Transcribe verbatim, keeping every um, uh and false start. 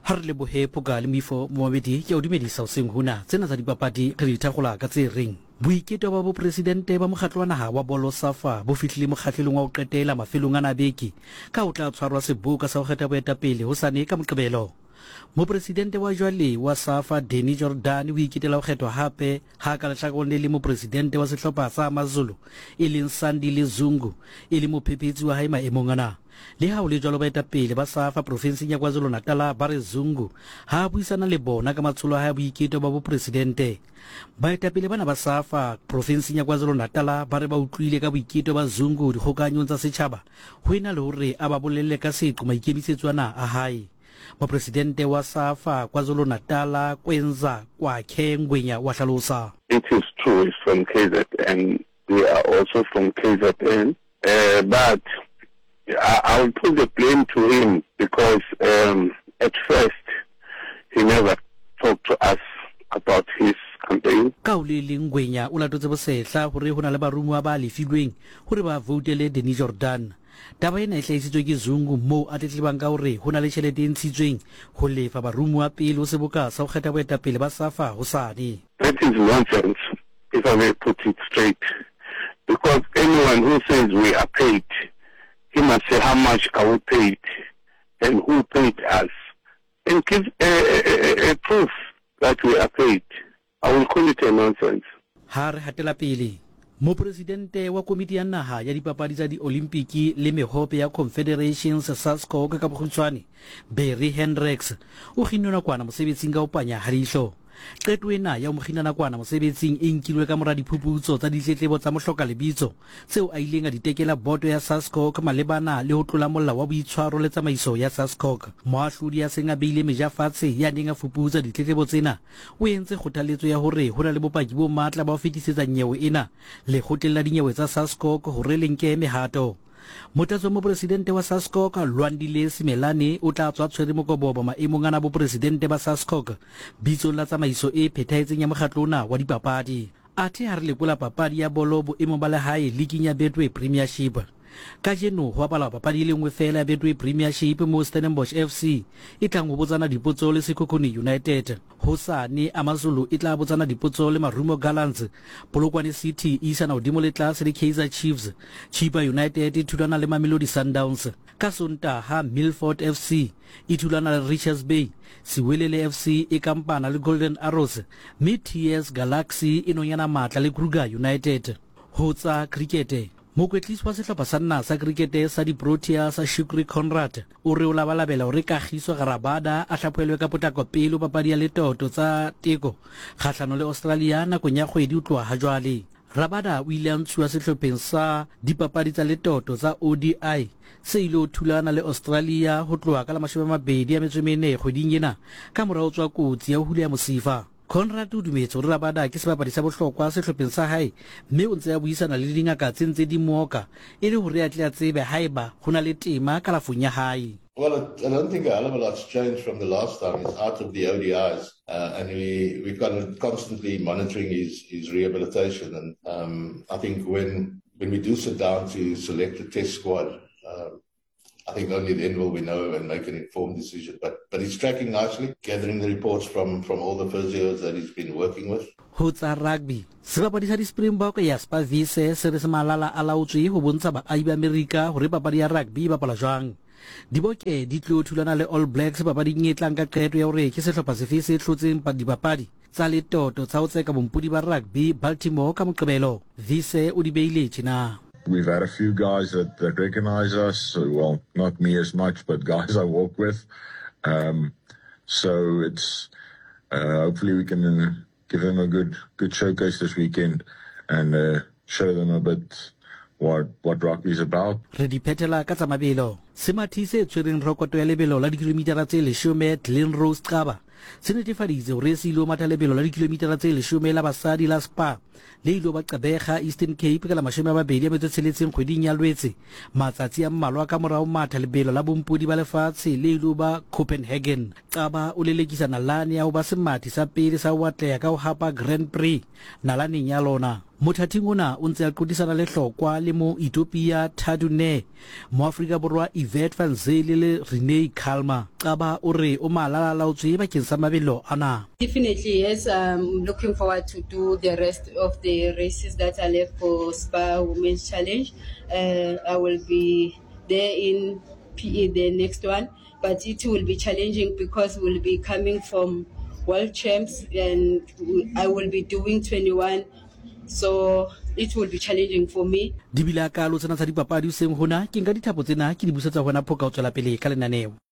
ha re lebohe Phoka le Moifo Mohamedi ke o dumedisa o seng hona tsena tsa dipapadi re di thagola ka tse reng boiketo ba bo presidente ba mokgatlo wa naha wa bolo SAFA bo fihlile mokgatlelong wa ho qetela mafelong a nabeki ka o tla tshwarwa seboka sa ho kgetha boetapele ho sane ka Moqebelo. Mopresidente wa jwale wa SAFA Danny Jordaan o iketela ho kgethwa hape ha ka lehlakoreng le mopresidente wa sehlopha sa AmaZulu e leng Sandile Zungu e le mophephetsi wa hae maemong ana. Le ha o le jwalo baetapele ba SAFA provinseng ya KwaZulu Natal ba re Zungu ha buisana le bona ka matsholo a boiketo ba bo presidente. Baetapele bana ba SAFA provinseng ya KwaZulu Natal ba re ba utlwile ka boiketo ba Zungu dikgokanyong tsa setjhaba ho ena le hore a ba bolelle ka seqo maikemisetswana a hae. Mopresidente wa SAFA KwaZulu Natal Kwenza Kwakhe Ngwenya wa hlalosa. It is true, it's from K Z N. We are also from K Z N, uh, but I, I will put the blame to him because um, at first he never talked to us about his campaign. Kaulile Ngwenya o latotse bosehla hore hona le barumuwa ba lefilweng hore ba voutele Danny Jordaan. Taba ena e hlahisitswe ke Zungu mo a tletlebang ka hore hona le tjhelete e ntshitsweng ho lefa barumuwa pele ho seboka sa ho kgetha boetapele ba SAFA ho sane. That is nonsense, if I may put it straight, because anyone who says we are paid, he must say how much are we paid and who paid us and give a, a, a proof that we are paid. I will call it a nonsense. Ha re hatela pele Mopresidente wa komiti ya naha ya dipapadi tsa di Olimpiki le mehope ya Confederations SASCO ka bokgutshwane Barry Hendricks o kginnwe kwana mosebetsing ka opanya harihlo. Qeto ena ya mo kginana kwana mosebetsing e nkilwe ka mora diphuputso tsa ditletlebo tsa mohloka lebitso tseo a ileng a ditekela boto ya SASCO ka malebana le ho tlola molao wa boitshwaro le tsamaiso ya SASCO. Moahlodi ya seng a beile meja fatshe ya neng a fuputsa ditletlebo tsena o entse kgothaletso ya hore hona le bopaki bo matla ba ho fetisetsa nyewe ena le khotella dinyewe tsa SASCO hore le nke mehato. Motatso mo presidente wa SASCO Lwandile Simelane o tla tswa tshwere mokobobo maemong ana bo presidente ba SASCO bitso la tsamaiso e phethahetseng ya mokgatlona wa dipapadi. Athe ha re lekola papadi ya bolo boemo ba lehae leagueng ya Betway Premiership. Ka jeno ho bapala papadi le nngwe fela ya Betway Premiership mo Stellenbosch F C e tlang ho botsana dipotso le Sekhukhune United. Hosane AmaZulu e tla botsana dipotso le Marumo Gallants. Polokwane City e isana hodimo le tlase le Kaizer Chiefs. Chippa United e thulana le Mamelodi Sundowns. Ka Sontaha Milford F C e thulana le Richards Bay. Siwelele F C e kampana le Golden Arrows. T S Galaxy e nonyana matla le Kruger United. Ho tsa cricket Mokwetlisi wa sehlopha sa nna sa cricket sa di-Proteas sa Shukri Conrad o re o labalabela hore Kagiso Rabada a hlaphohelwe ka potlako pele papadi ya letoto tsa teko kgahlano le Australia nakong ya kgwedi ho tloha ha jwale. Rabada o ile a ntshuwa sehlopheng sa dipapadi tsa letoto tsa O D I se ile ho thulana le Australia ho tloha ka la mashome a mabedi a metso e mene kgweding ena ka mora ho tswa kotsi ya ho hula ya mosifa. Conrad o dumetse hore Rabada ke sebapadi sa bohlokwa sehlopheng sa hae mme o ntse a buisana le dingaka tse ntse di moka e le hore a tle a tsebe haeba hona le tema ka lafung ya hae. Well, I don't think a hell of a lot's changed from the last time. He's out of the O D Is, uh, and we we kind of constantly monitoring his his rehabilitation. And um, I think when when we do sit down to select a test squad, um, I think only then will we know and make an informed decision. But but he's tracking nicely, gathering the reports from from all the physios that he's been working with. Ho tsa rugby sebapadi sa di-Springbok ya Spavise se re se malala a laotswe ho bontsha baahi ba Amerika hore papadi ya rugby e bapala jwang. Diboke di tlo thulana le All Blacks papading e tlang ka qeto ya hore ke sehlopha sefe se hlotseng dipapadi tsa letoto tsa ho tseka bompudi ba rugby Baltimore ka Moqebelo. Vise o di beile tjena. We've had a few guys that, that recognize us, well, not me as much, but guys I walk with. Um, so it's uh, hopefully we can uh, give them a good good showcase this weekend and uh, show them a bit what what rugby is about. Re di phethela ka tsa mabelo. Semathi se tshwereng rokoto ya lebelo la dikilometara tse leshome Glen Rose Qaba se netefaditse hore se ilo matha lebelo la dikilometara tse leshome la basadi la Spa le ilo ba Qabega Eastern Cape ka la mashome a mabedi a metso e tsheletseng kgweding ya Lwetse matsatsi a mmalwa ka morao matha lebelo la bompudi ba lefatshe le ilo ba Copenhagen. Qaba o lelekisana lane ya ho ba semathi sa pele sa ho atleha ka ho hapa Grand Prix nalaneng ya lona. mothating ona o ntse a qotisana le hlokwa le mo Ethiopia Thadune mo Afrika Borwa Yvette van Zyl le Renee Kalmer qaba o re o malalalaotswe bakeng sa mabelo ana. Definitely, yes. I'm looking forward to do the rest of the races that are left for Spa Women's Challenge. Uh, I will be there in P E, the next one, but it will be challenging because we'll be coming from world champs and I will be doing twenty-one, so it will be challenging for me. Dibila ka lo tsena tsa dipapadi o seng hona ke nka dithapo tsena ke di busetsa hona phoka o tswela pele ka lenaneo.